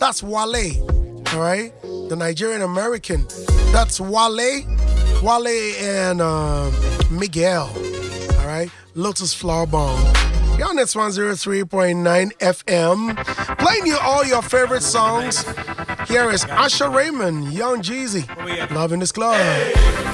That's Wale. All right? The Nigerian American. That's Wale. Wale and Miguel. All right? Lotus Flower Bomb. You're on this 103.9 FM. Playing you all your favorite songs. Here is Asha Raymond, Young Jeezy. Love in this club.